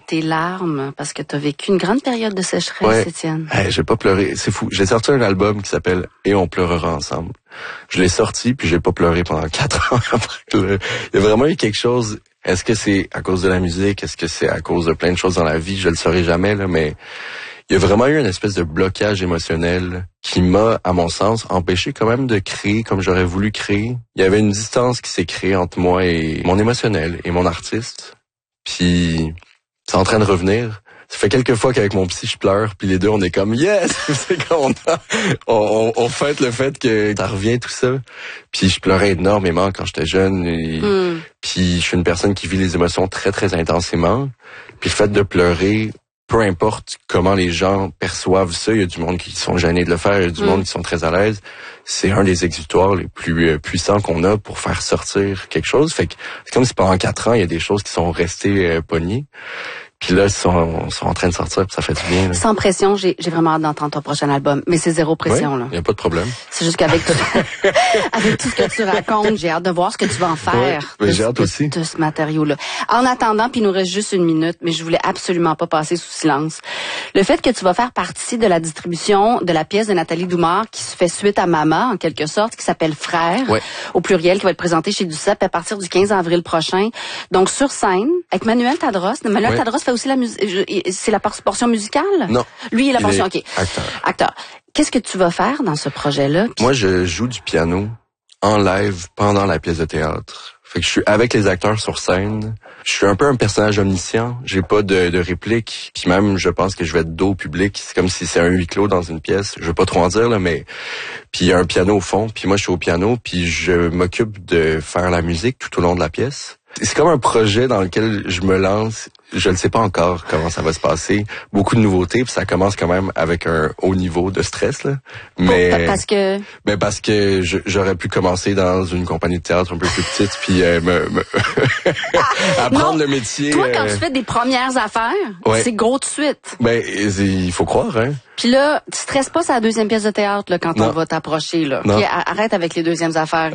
tes larmes parce que tu as vécu une grande période de sécheresse, Étienne. Hey, j'ai pas pleuré, c'est fou. J'ai sorti un album qui s'appelle Et on pleurera ensemble. Je l'ai sorti puis j'ai pas pleuré pendant 4 ans après. Il y a vraiment eu quelque chose. Est-ce que c'est à cause de la musique? Est-ce que c'est à cause de plein de choses dans la vie? Je le saurai jamais, là, mais il y a vraiment eu une espèce de blocage émotionnel qui m'a, à mon sens, empêché quand même de créer comme j'aurais voulu créer. Il y avait une distance qui s'est créée entre moi et mon émotionnel et mon artiste. Puis c'est en train de revenir. Ça fait quelques fois qu'avec mon psy, je pleure, puis les deux, on est comme « Yes! » C'est comme on fête le fait que ça revient, tout ça. Puis je pleurais énormément quand j'étais jeune. Puis je suis une personne qui vit les émotions très, très intensément. Puis le fait de pleurer, peu importe comment les gens perçoivent ça, il y a du monde qui sont gênés de le faire, il y a du monde qui sont très à l'aise. C'est un des exutoires les plus puissants qu'on a pour faire sortir quelque chose. Fait que c'est comme si pendant 4 ans, il y a des choses qui sont restées pognées. Puis là, ils sont en train de sortir, puis ça fait du bien. Là. Sans pression, j'ai vraiment hâte d'entendre ton prochain album. Mais c'est zéro pression, là. Il n'y a pas de problème. C'est juste qu'avec avec tout ce que tu racontes, j'ai hâte de voir ce que tu vas en faire j'ai hâte aussi. De ce matériau-là. En attendant, puis il nous reste juste 1 minute, mais je voulais absolument pas passer sous silence. Le fait que tu vas faire partie de la distribution de la pièce de Nathalie Doumard qui se fait suite à Maman, en quelque sorte, qui s'appelle Frère, au pluriel, qui va être présentée chez Duceppe à partir du 15 avril prochain. Donc, sur scène, avec Manuel Tadros. Manuel Tadros fait aussi la musique. C'est la portion musicale? Non. Lui, il est la portion, OK. Acteur. Qu'est-ce que tu vas faire dans ce projet-là? Moi, je joue du piano en live pendant la pièce de théâtre. Fait que je suis avec les acteurs sur scène. Je suis un peu un personnage omniscient. J'ai pas de réplique. Puis même, je pense que je vais être dos au public. C'est comme si c'est un huis clos dans une pièce. Je veux pas trop en dire, là, mais... Puis il y a un piano au fond. Puis moi, je suis au piano. Puis je m'occupe de faire la musique tout au long de la pièce. C'est comme un projet dans lequel je me lance. Je ne sais pas encore comment ça va se passer. Beaucoup de nouveautés, puis ça commence quand même avec un haut niveau de stress, là. Mais parce que j'aurais pu commencer dans une compagnie de théâtre un peu plus petite, puis apprendre le métier. Toi, quand tu fais des premières affaires, c'est gros de suite. Ben, il faut croire, hein. Puis là, tu stresses pas sur la deuxième pièce de théâtre là, quand on va t'approcher. Là. Okay, arrête avec les deuxièmes affaires.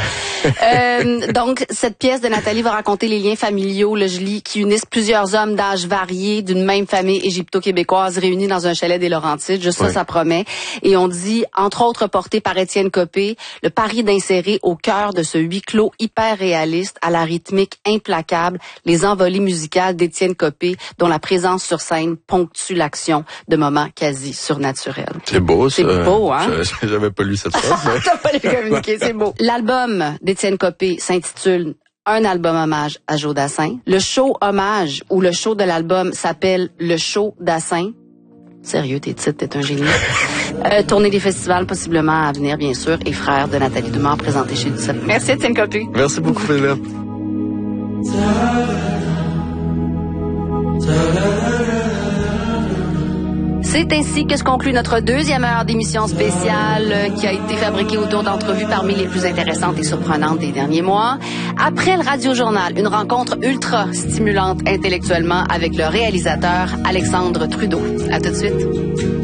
Donc, cette pièce de Nathalie va raconter les liens familiaux, là, je lis, qui unissent plusieurs hommes d'âge variés d'une même famille égypto-québécoise réunis dans un chalet des Laurentides. Juste ça promet. Et on dit, entre autres, porté par Étienne Copé, le pari d'insérer au cœur de ce huis clos hyper réaliste, à la rythmique implacable, les envolées musicales d'Étienne Copé, dont la présence sur scène ponctue l'action de moments quasi surnaturel. C'est beau, ça. C'est beau, hein? J'avais pas lu cette phrase, mais... T'as pas les communiqués, c'est beau. L'album d'Étienne Copé s'intitule Un album hommage à Joe Dassin. Le show hommage ou le show de l'album s'appelle Le show Dassin. Sérieux, tes titres, t'es un génie. Tournée des festivals possiblement à venir, bien sûr, et Frère de Nathalie Doumard présenté chez Duceppe. Merci, Étienne Copé. Merci beaucoup, Philippe. C'est ainsi que se conclut notre 2e heure d'émission spéciale qui a été fabriquée autour d'entrevues parmi les plus intéressantes et surprenantes des derniers mois. Après le Radio-Journal, une rencontre ultra stimulante intellectuellement avec le réalisateur Alexandre Trudeau. À tout de suite.